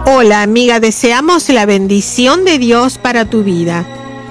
Hola amiga, deseamos la bendición de Dios para tu vida.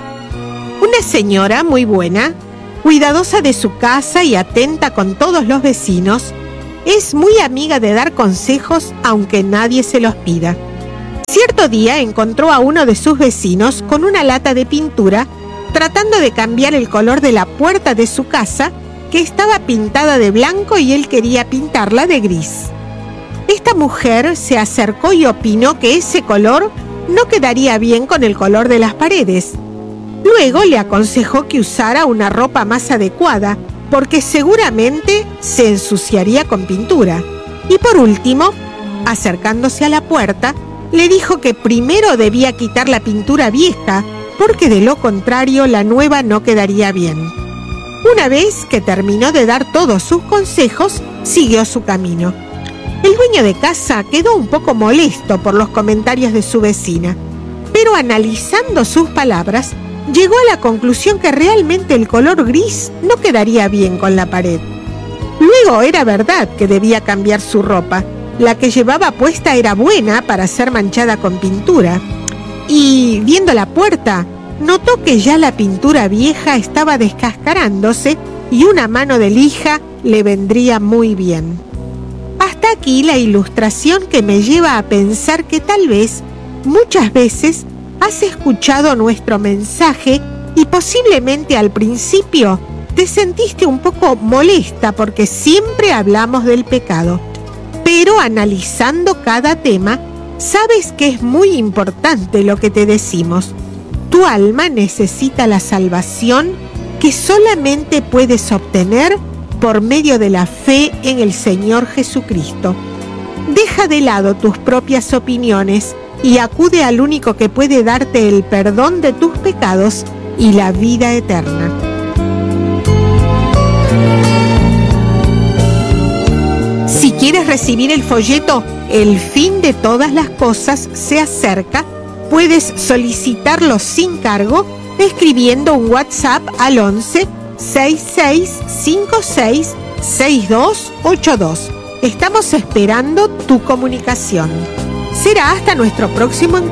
Una señora muy buena, cuidadosa de su casa y atenta con todos los vecinos, es muy amiga de dar consejos aunque nadie se los pida. Cierto día encontró a uno de sus vecinos con una lata de pintura tratando de cambiar el color de la puerta de su casa, que estaba pintada de blanco y él quería pintarla de gris. Esta mujer se acercó y opinó que ese color no quedaría bien con el color de las paredes. Luego le aconsejó que usara una ropa más adecuada, porque seguramente se ensuciaría con pintura. Y por último, acercándose a la puerta, le dijo que primero debía quitar la pintura vieja, porque de lo contrario la nueva no quedaría bien. Una vez que terminó de dar todos sus consejos, siguió su camino. El dueño de casa quedó un poco molesto por los comentarios de su vecina, pero analizando sus palabras, llegó a la conclusión que realmente el color gris no quedaría bien con la pared. Luego era verdad que debía cambiar su ropa. La que llevaba puesta era buena para ser manchada con pintura. Y viendo la puerta, notó que ya la pintura vieja estaba descascarándose y una mano de lija le vendría muy bien. Hasta aquí la ilustración que me lleva a pensar que tal vez, muchas veces, has escuchado nuestro mensaje y posiblemente al principio te sentiste un poco molesta porque siempre hablamos del pecado. Pero analizando cada tema, sabes que es muy importante lo que te decimos. Tu alma necesita la salvación que solamente puedes obtener por medio de la fe en el Señor Jesucristo. Deja de lado tus propias opiniones y acude al único que puede darte el perdón de tus pecados y la vida eterna. Si quieres recibir el folleto El fin de todas las cosas se acerca, puedes solicitarlo sin cargo escribiendo un WhatsApp al 11 6656 6282. Estamos esperando tu comunicación. Será hasta nuestro próximo encuentro.